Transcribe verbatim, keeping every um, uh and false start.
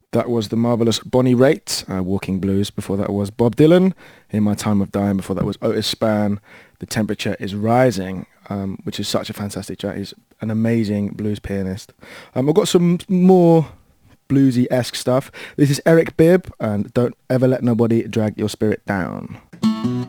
That was the marvelous Bonnie Raitt, uh, Walking Blues. Before that was Bob Dylan, In My Time of Dying. Before that was Otis Spann, The Temperature is Rising, um, which is such a fantastic track. He's an amazing blues pianist. Um, I've got some more bluesy-esque stuff. This is Eric Bibb, and Don't Ever Let Nobody Drag Your Spirit Down.